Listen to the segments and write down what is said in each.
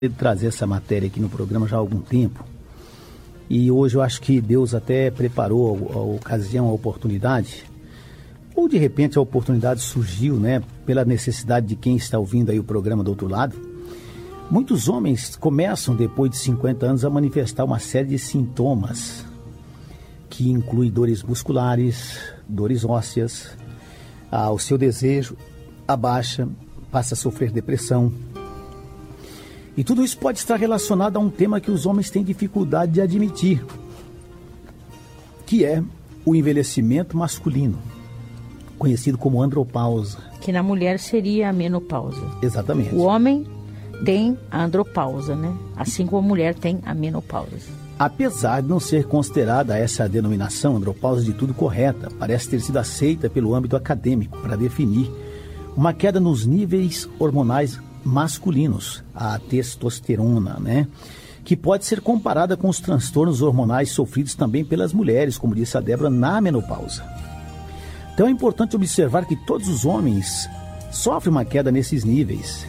de trazer essa matéria aqui no programa já há algum tempo. E hoje eu acho que Deus até preparou a ocasião, a oportunidade. Ou de repente a oportunidade surgiu, né? Pela necessidade de quem está ouvindo aí o programa do outro lado. Muitos homens começam, depois de 50 anos, a manifestar uma série de sintomas que incluem dores musculares, dores ósseas, o seu desejo abaixa, passa a sofrer depressão. E tudo isso pode estar relacionado a um tema que os homens têm dificuldade de admitir, que é o envelhecimento masculino, conhecido como andropausa. Que na mulher seria a menopausa. Exatamente. O homem tem a andropausa, né? Assim como a mulher tem a menopausa. Apesar de não ser considerada essa denominação, andropausa, de tudo correta, parece ter sido aceita pelo âmbito acadêmico para definir uma queda nos níveis hormonais masculinos, a testosterona, né? Que pode ser comparada com os transtornos hormonais sofridos também pelas mulheres, como disse a Débora, na menopausa. Então é importante observar que todos os homens sofrem uma queda nesses níveis.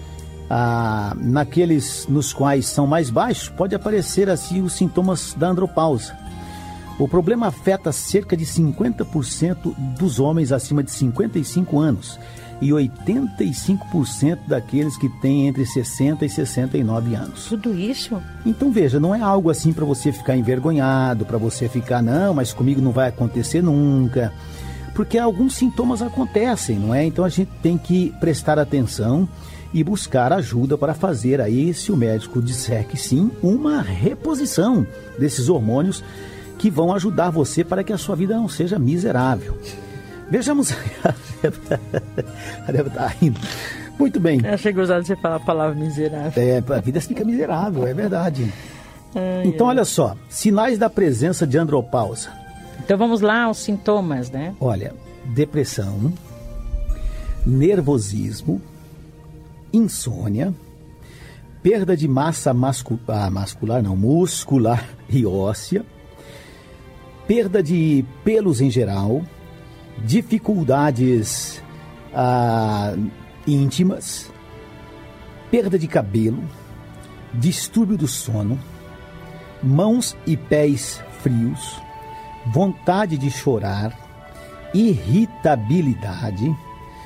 Naqueles nos quais são mais baixos, pode aparecer assim os sintomas da andropausa. O problema afeta cerca de 50% dos homens acima de 55 anos e 85% daqueles que têm entre 60 e 69 anos. Tudo isso? Então veja, não é algo assim para você ficar envergonhado, para você ficar, não, mas comigo não vai acontecer nunca. Porque alguns sintomas acontecem, não é? Então a gente tem que prestar atenção e buscar ajuda para fazer aí, se o médico disser que sim, uma reposição desses hormônios que vão ajudar você para que a sua vida não seja miserável. Vejamos. A Débora está rindo. Muito bem. Eu achei gozado você falar a palavra miserável. A vida fica miserável, é verdade. Então, olha só, sinais da presença de andropausa. Então vamos lá aos sintomas, né? Olha, depressão, nervosismo, insônia, perda de massa muscular e óssea, perda de pelos em geral, dificuldades íntimas, perda de cabelo, distúrbio do sono, mãos e pés frios, vontade de chorar, irritabilidade,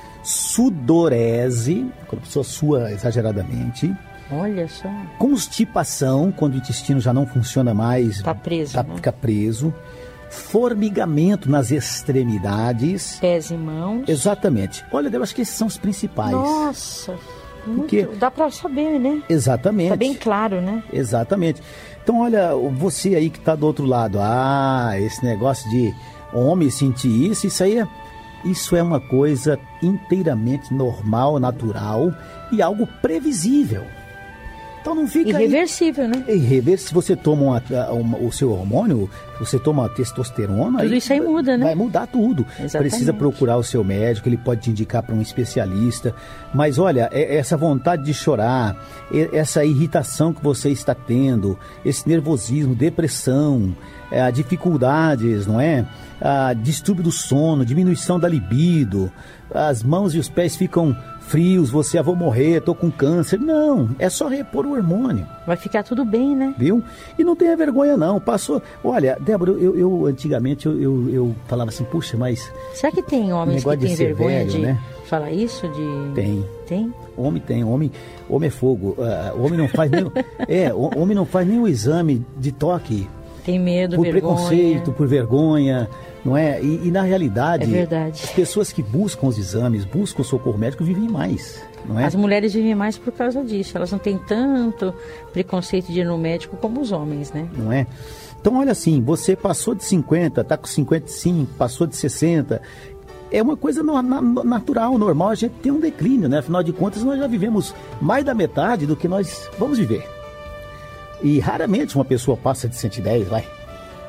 sudorese, quando a pessoa sua exageradamente. Olha só. Constipação, quando o intestino já não funciona mais. Está preso, né? Fica preso. Formigamento nas extremidades. Pés e mãos. Exatamente. Olha, eu acho que esses são os principais. Nossa, porque dá para saber, né? Exatamente. Tá bem claro, né? Exatamente. Então, olha, você aí que está do outro lado, esse negócio de homem sentir isso é uma coisa inteiramente normal, natural e algo previsível. Então não fica irreversível, aí, né? Se você toma o seu hormônio, você toma a testosterona, tudo isso aí muda, né? Vai mudar tudo. Exatamente. Precisa procurar o seu médico, ele pode te indicar para um especialista. Mas olha, essa vontade de chorar, essa irritação que você está tendo, esse nervosismo, depressão, dificuldades, não é? Distúrbio do sono, diminuição da libido, as mãos e os pés ficam frios, você, vou morrer, tô com câncer. Não, é só repor o hormônio. Vai ficar tudo bem, né? Viu? E não tenha vergonha não, passou... Olha, Débora, eu antigamente eu falava assim, puxa, mas... Será que tem homens que têm vergonha velho, de né? falar isso? Tem. Tem? Homem é fogo. Homem não faz nem... homem não faz nem o exame de toque. Tem medo, por vergonha. Por preconceito, por vergonha, não é? E na realidade, é verdade. As pessoas que buscam os exames, buscam o socorro médico, vivem mais, não é? As mulheres vivem mais por causa disso. Elas não têm tanto preconceito de ir no médico como os homens, né? Não é? Então, olha assim, você passou de 50, está com 55, passou de 60... É uma coisa natural, normal, a gente tem um declínio, né? Afinal de contas, nós já vivemos mais da metade do que nós vamos viver. E raramente uma pessoa passa de 110, vai.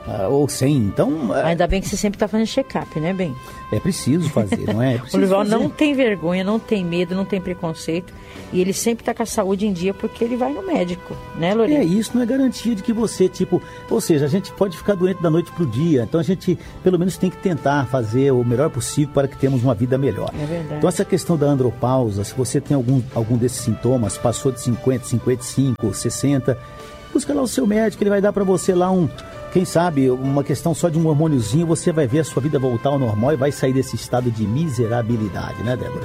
ou 100. Então, ainda bem que você sempre está fazendo check-up, né, bem? É preciso fazer, não é? O Lorival não tem vergonha, não tem medo, não tem preconceito. E ele sempre está com a saúde em dia porque ele vai no médico, né, Lorival? Isso não é garantia de que você, ou seja, a gente pode ficar doente da noite para o dia. Então a gente, pelo menos, tem que tentar fazer o melhor possível para que tenhamos uma vida melhor. É verdade. Então essa questão da andropausa, se você tem algum desses sintomas, passou de 50, 55, 60, busca lá o seu médico, ele vai dar para você lá quem sabe, uma questão só de um hormôniozinho, você vai ver a sua vida voltar ao normal e vai sair desse estado de miserabilidade, né, Débora?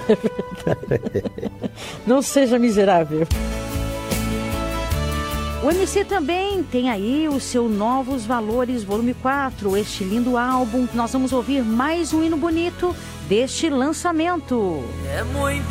Não seja miserável. O MC também tem aí o seu Novos Valores, volume 4, este lindo álbum. Nós vamos ouvir mais um hino bonito deste lançamento. É muito